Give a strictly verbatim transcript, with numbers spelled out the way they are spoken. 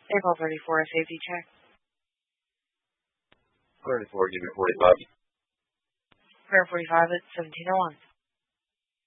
April thirty-four, safety check. thirty-four, give me forty-five. Clear forty-five at seventeen oh one.